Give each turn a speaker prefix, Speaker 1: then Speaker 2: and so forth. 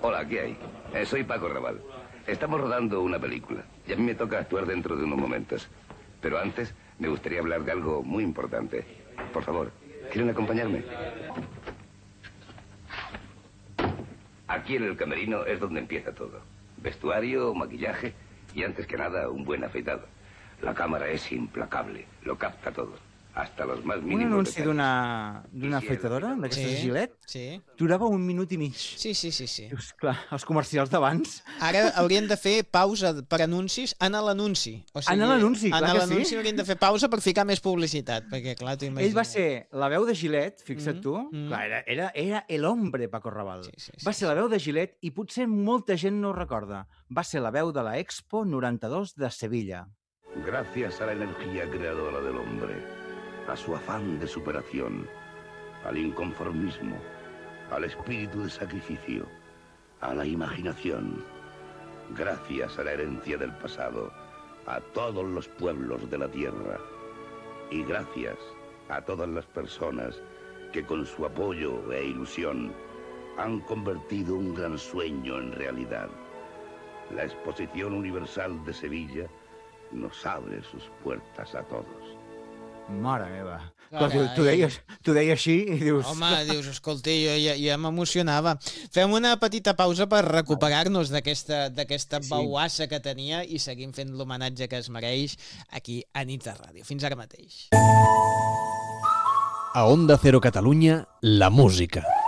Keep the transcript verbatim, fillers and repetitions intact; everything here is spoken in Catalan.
Speaker 1: Hola, ¿qué hay? Eh, soy Paco Raval. Estamos rodando una película y a mí me toca actuar dentro de unos momentos. Pero antes me gustaría hablar de algo muy importante. Por favor, ¿quieren acompañarme? Aquí en el camerino es donde empieza todo. Vestuario, maquillaje y antes que nada un buen afeitado. La cámara es implacable, lo capta todo. Hasta los más mínimos
Speaker 2: Un anunci
Speaker 1: detalles.
Speaker 2: d'una d'una afeitadora, d'aquestes
Speaker 3: Sí,
Speaker 2: Gillette,
Speaker 3: sí.
Speaker 2: durava un minut i mig.
Speaker 3: Sí, sí, sí, sí.
Speaker 2: Dius, clar, els comercials d'abans...
Speaker 3: Ara haurien de fer pausa per anuncis en l'anunci. O sigui,
Speaker 2: En l'anunci, clar
Speaker 3: en
Speaker 2: que sí.
Speaker 3: l'anunci haurien de fer pausa per ficar més publicitat, perquè clar, t'ho imagines.
Speaker 2: Ell va ser la veu de Gillette, fixa't
Speaker 3: Mhm,
Speaker 2: tu,
Speaker 3: mhm.
Speaker 2: clar, era, era, era el hombre Paco Raval.
Speaker 3: Sí, sí, sí,
Speaker 2: va ser la veu de Gillette i potser molta gent no ho recorda. Va ser la veu de la Expo noranta-dos de Sevilla.
Speaker 1: Gracias a la energía creadora del hombre, a su afán de superación, al inconformismo, al espíritu de sacrificio, a la imaginación. Gracias a la herencia del pasado, a todos los pueblos de la tierra. Y gracias a todas las personas que con su apoyo e ilusión han convertido un gran sueño en realidad. La Exposición Universal de Sevilla nos abre sus puertas a todos.
Speaker 2: Mare meva.
Speaker 3: Carai.
Speaker 2: Clar, tu, tu, deies, tu deies així i dius...
Speaker 3: Home, dius, escolti, jo ja, ja m'emocionava. Fem una petita pausa per recuperar-nos d'aquesta d'aquesta
Speaker 2: Sí.
Speaker 3: bauassa que tenia i seguim fent l'homenatge que es mereix aquí a Nit de Ràdio. Fins ara mateix.
Speaker 4: A Onda Cero Catalunya, la música.